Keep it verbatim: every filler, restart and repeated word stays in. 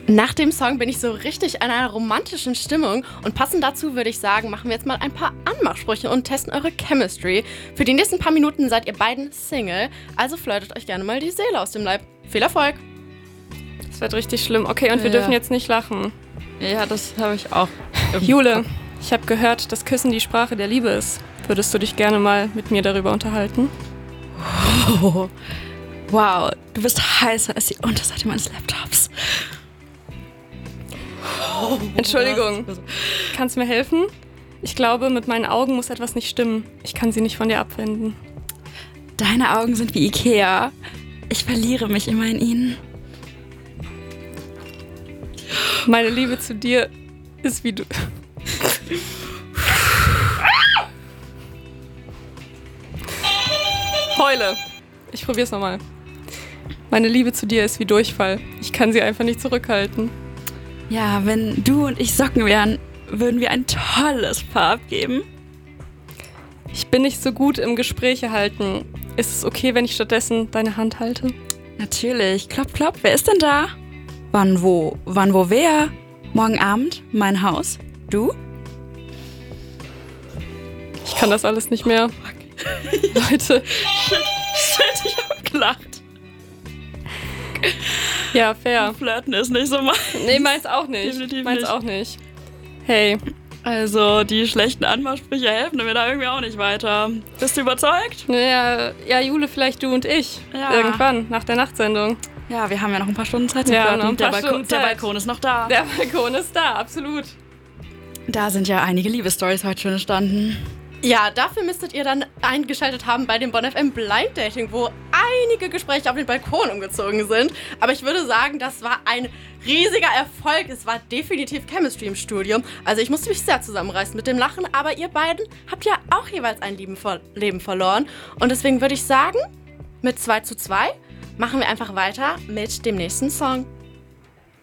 Nach dem Song bin ich so richtig in einer romantischen Stimmung und passend dazu würde ich sagen, machen wir jetzt mal ein paar Anmachsprüche und testen eure Chemistry. Für die nächsten paar Minuten seid ihr beiden Single, also flirtet euch gerne mal die Seele aus dem Leib. Viel Erfolg! Das wird richtig schlimm. Okay, und wir Ja. dürfen jetzt nicht lachen. Ja, das habe ich auch. Jule, ich habe gehört, dass Küssen die Sprache der Liebe ist. Würdest du dich gerne mal mit mir darüber unterhalten? Oh. Wow, du bist heißer als die Unterseite meines Laptops. Oh, Entschuldigung, kannst du mir helfen? Ich glaube, mit meinen Augen muss etwas nicht stimmen. Ich kann sie nicht von dir abwenden. Deine Augen sind wie Ikea. Ich verliere mich immer in ihnen. Meine Liebe zu dir ist wie du... Heule. Ich probier's nochmal. Meine Liebe zu dir ist wie Durchfall. Ich kann sie einfach nicht zurückhalten. Ja, wenn du und ich Socken wären, würden wir ein tolles Paar abgeben. Ich bin nicht so gut im Gespräche halten. Ist es okay, wenn ich stattdessen deine Hand halte? Natürlich. Klopp, klopp. Wer ist denn da? Wann, wo? Wann, wo, wer? Morgen Abend? Mein Haus? Du? Ich kann das alles nicht mehr. Leute. Shit, shit, ich hab gelacht. Ja, fair. Flirten ist nicht so mein. Nee, meins auch nicht. Definitiv meins nicht. auch nicht. Hey, Also, die schlechten Anmachsprüche helfen mir da irgendwie auch nicht weiter. Bist du überzeugt? naja, ja, Jule, vielleicht du und ich. Ja. Irgendwann, nach der Nachtsendung. Ja, wir haben ja noch ein paar Stunden Zeit zu Ja, flirten. noch ein der, paar Balkon, Stunden der Zeit. Balkon ist noch da. Der Balkon ist da, absolut. Da sind ja einige Liebesstories heute schon entstanden. Ja, dafür müsstet ihr dann eingeschaltet haben bei dem Bonn F M Blind Dating, wo einige Gespräche auf den Balkon umgezogen sind. Aber ich würde sagen, das war ein riesiger Erfolg. Es war definitiv Chemistry im Studium. Also ich musste mich sehr zusammenreißen mit dem Lachen. Aber ihr beiden habt ja auch jeweils ein Leben, ver- Leben verloren. Und deswegen würde ich sagen, mit zwei zu zwei machen wir einfach weiter mit dem nächsten Song.